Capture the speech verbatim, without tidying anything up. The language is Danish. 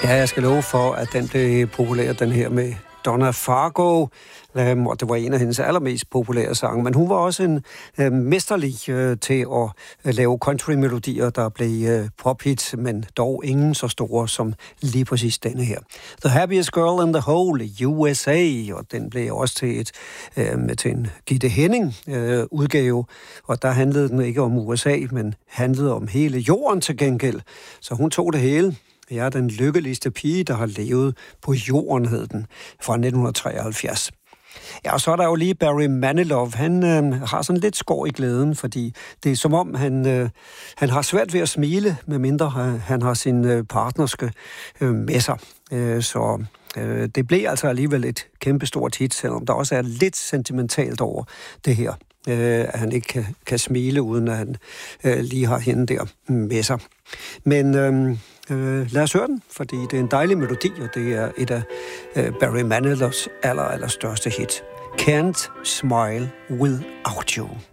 Ja, jeg skal love for, at den blev populær, den her med Donna Fargo, øhm, og det var en af hendes allermest populære sange. Men hun var også en øh, mesterlig øh, til at øh, lave country-melodier, der blev øh, pop-hits, men dog ingen så store som lige præcis denne her. The Happiest Girl in the Whole, U S A, og den blev også til, et, øh, med til en Gitte Henning øh, udgave, og der handlede den ikke om U S A, men handlede om hele jorden til gengæld. Så hun tog det hele. Jeg er den lykkeligste pige, der har levet på jorden, hed den, fra nitten treoghalvfjerds. Ja, og så er der jo lige Barry Manilow. Han øh, har sådan lidt skår i glæden, fordi det er som om, han, øh, han har svært ved at smile, medmindre han har sin øh, partnerske øh, med sig. Øh, så øh, det blev altså alligevel et kæmpestort hit, selvom der også er lidt sentimentalt over det her. Øh, at han ikke kan, kan smile, uden at han øh, lige har hende der med sig. Men øh, øh, lad os høre den, fordi det er en dejlig melodi, og det er et af øh, Barry Manilows aller, aller største hit. Can't Smile Without You.